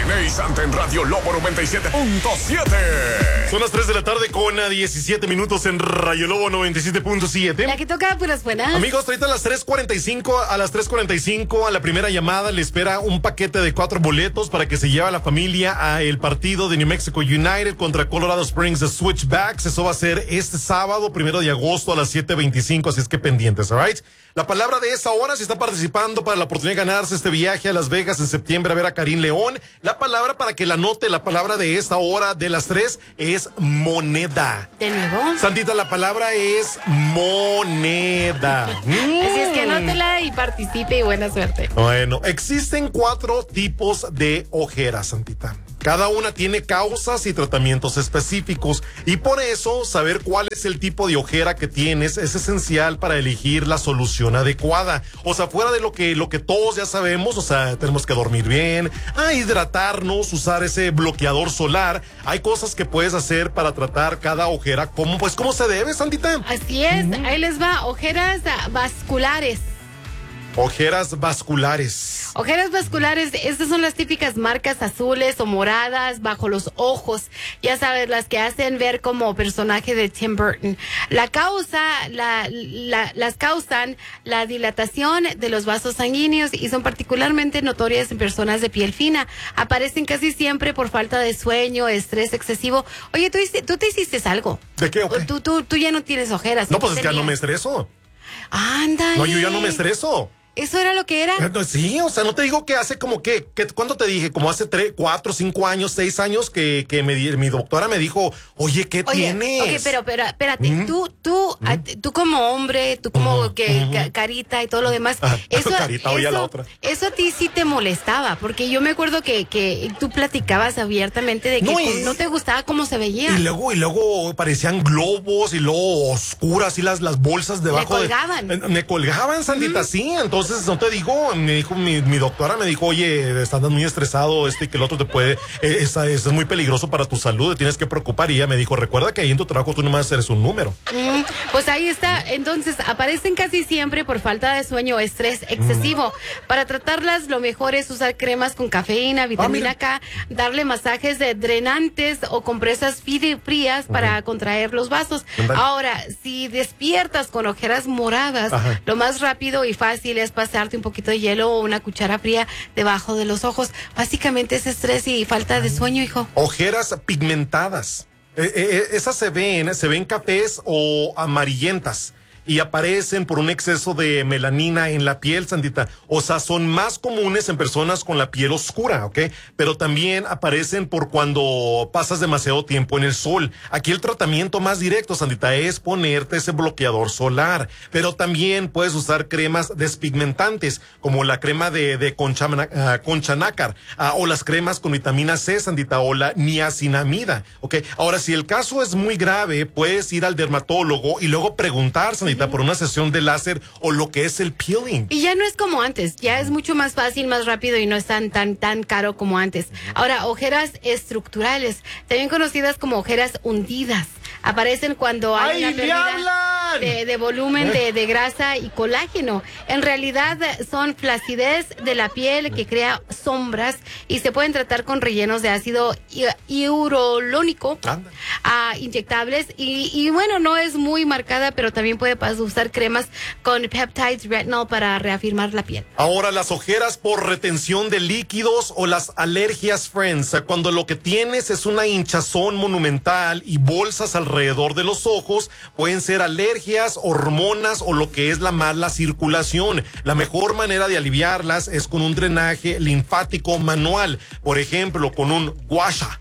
René y Santa en Radio Lobo 97.7. Son las 3 de la tarde con 17 minutos en Radio Lobo 97.7. La que toca puras buenas. Amigos, ahorita a las 3:45 a la primera llamada le espera un paquete de 4 boletos para que se lleve a la familia a el partido de New Mexico United contra Colorado Springs de Switchbacks. Eso va a ser este sábado, 1 de agosto a las 7:25, así es que pendientes, ¿alright? La palabra de esa hora, si está participando para la oportunidad de ganarse este viaje a Las Vegas en septiembre a ver a Karim León, la palabra para que la anote, la palabra de esta hora de las 3 es moneda. ¿De nuevo? Santita, la palabra es moneda. Así es que anótela y participe y buena suerte. Bueno, existen 4 tipos de ojeras, Santita. Cada una tiene causas y tratamientos específicos y por eso saber cuál es el tipo de ojera que tienes es esencial para elegir la solución adecuada. O sea, fuera de lo que todos ya sabemos, o sea, tenemos que dormir bien, hidratarnos, usar ese bloqueador solar. Hay cosas que puedes hacer para tratar cada ojera como se debe, Santita. Así es, ahí les va, ojeras vasculares. Ojeras vasculares. Ojeras vasculares, estas son las típicas marcas azules o moradas bajo los ojos. Ya sabes, las que hacen ver como personaje de Tim Burton. Las causan la dilatación de los vasos sanguíneos y son particularmente notorias en personas de piel fina. Aparecen casi siempre por falta de sueño, estrés excesivo. Oye, ¿tú te hiciste algo? ¿De qué? Okay. Tú ya no tienes ojeras. No, pues es que ya no me estreso. Ándale. No, yo ya no me estreso. ¿Eso era lo que era? Sí, o sea, no te digo que hace como que ¿cuándo te dije? Como hace 3, 4, 5 años, 6 años que mi doctora me dijo, oye, ¿qué tienes? Oye, pero espérate, tú como hombre, tú como carita y todo lo demás, carita, oye, la otra. Eso a ti sí te molestaba, porque yo me acuerdo que tú platicabas abiertamente de que no te gustaba cómo se veía. Y luego parecían globos y luego oscuras y las bolsas debajo. Me colgaban, Santita, sí, entonces no te digo, me dijo mi doctora, me dijo, oye, estás muy estresado, y que el otro te puede, es muy peligroso para tu salud, te tienes que preocupar. Y ella me dijo, recuerda que ahí en tu trabajo tú nomás eres un número. Pues ahí está, entonces aparecen casi siempre por falta de sueño o estrés excesivo. Para tratarlas, lo mejor es usar cremas con cafeína, vitamina K, darle masajes drenantes o compresas frías para contraer los vasos. Ahora, si despiertas con ojeras moradas, lo más rápido y fácil es pasarte un poquito de hielo o una cuchara fría debajo de los ojos. Básicamente es estrés y falta de sueño, hijo. Ojeras pigmentadas. Esas se ven cafés o amarillentas y aparecen por un exceso de melanina en la piel, Santita. O sea, son más comunes en personas con la piel oscura, ¿ok? Pero también aparecen por cuando pasas demasiado tiempo en el sol. Aquí el tratamiento más directo, Santita, es ponerte ese bloqueador solar. Pero también puedes usar cremas despigmentantes, como la crema de concha nácar, o las cremas con vitamina C, Santita, o la niacinamida, ¿ok? Ahora, si el caso es muy grave, puedes ir al dermatólogo y luego preguntar, Santita, por una sesión de láser o lo que es el peeling. Y ya no es como antes, ya es mucho más fácil, más rápido y no es tan caro como antes. Ahora, ojeras estructurales, también conocidas como ojeras hundidas. Aparecen cuando hay una pérdida de volumen de grasa y colágeno. En realidad son flacidez de la piel que crea sombras y se pueden tratar con rellenos de ácido hialurónico inyectables. Y bueno, no es muy marcada, pero también puede usar cremas con peptides retinol para reafirmar la piel. Ahora, las ojeras por retención de líquidos o las alergias, friends, cuando lo que tienes es una hinchazón monumental y bolsas alrededor de los ojos, pueden ser alergias, hormonas o lo que es la mala circulación. La mejor manera de aliviarlas es con un drenaje linfático manual, por ejemplo, con un guasha.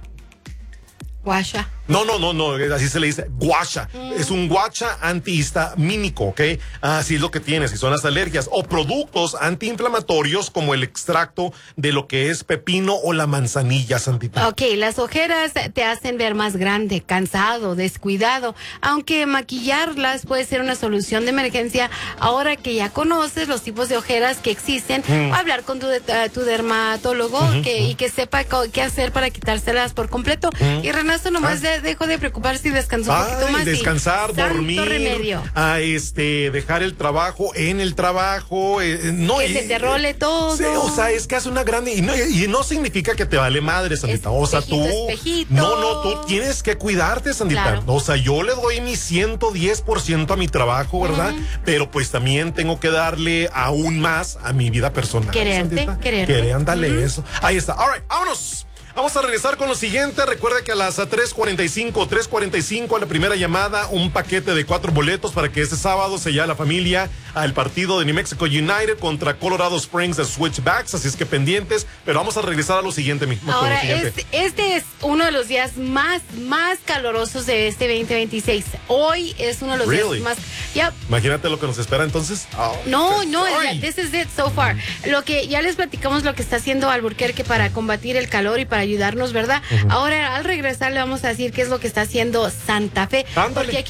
Guasha. No, así se le dice, guasha. Es un guasha antihistamínico, ¿ok? Así es lo que tienes, si son las alergias. O productos antiinflamatorios como el extracto de lo que es pepino o la manzanilla, Santita. Ok, las ojeras te hacen ver más grande, cansado, descuidado. Aunque maquillarlas puede ser una solución de emergencia, ahora que ya conoces los tipos de ojeras que existen, hablar con tu dermatólogo y que sepa qué hacer para quitárselas por completo. Y Renato, nomás de ya dejó de preocuparse y descansó un poquito más. Descansar, dormir, remedio. Dejar el trabajo en el trabajo, no, que se te role todo. Sí, o sea, es que hace una gran, y no significa que te vale madre, Sandita. O sea, espejito. No, tú tienes que cuidarte, Sandita. Claro. O sea, yo le doy mi 110% a mi trabajo, ¿verdad? Pero pues también tengo que darle aún más a mi vida personal. Quererte. Ándale eso. Ahí está. All right, vámonos. Vamos a regresar con lo siguiente. Recuerda que a las 3:45 a la primera llamada, un paquete de 4 boletos para que este sábado se lleve la familia al partido de New Mexico United contra Colorado Springs de Switchbacks. Así es que pendientes. Pero vamos a regresar a lo siguiente mismo. Ahora, este es uno de los días más calorosos de este 2026. Hoy es uno de los días más. Yep. Imagínate lo que nos espera entonces. No, this is it so far. Lo que ya les platicamos lo que está haciendo Albuquerque para combatir el calor y para ayudarnos, ¿verdad? Ahora, al regresar, le vamos a decir qué es lo que está haciendo Santa Fe. Ándale. Porque aquí